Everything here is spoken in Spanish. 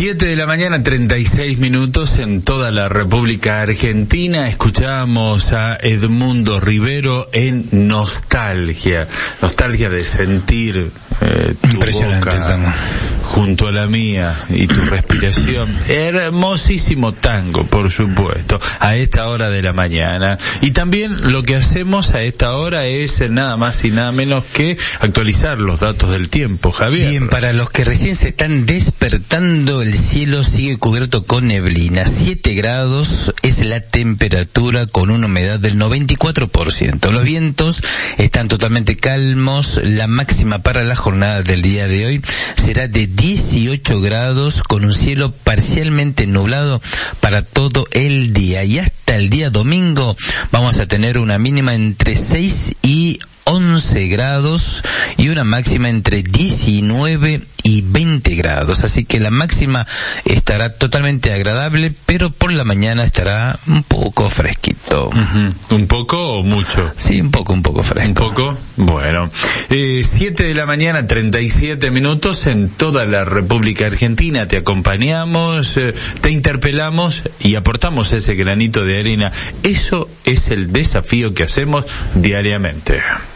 7 de la mañana, 36 minutos en toda la República Argentina. Escuchamos a Edmundo Rivero en Nostalgia. Nostalgia de sentir tu boca junto a la mía y tu respiración. Hermosísimo tango, por supuesto, a esta hora de la mañana. Y también lo que hacemos a esta hora es nada más y nada menos que actualizar los datos del tiempo, Javier. Bien, para los que recién se están despertando, el cielo sigue cubierto con neblina. 7 grados es la temperatura con una humedad del 94%. Los vientos están totalmente calmos. La máxima para la jornada del día de hoy será de 18 grados con un cielo parcialmente nublado para todo el día. Y hasta el día domingo vamos a tener una mínima entre 6 y 11 grados y una máxima entre 19 y 20 grados. Así que la máxima estará totalmente agradable, pero por la mañana estará un poco fresquito. ¿Un poco o mucho? Sí, un poco fresco. ¿Un poco? Bueno. 7 de la mañana, 37 minutos en toda la República Argentina. Te acompañamos, te interpelamos y aportamos ese granito de arena. Eso es el desafío que hacemos diariamente.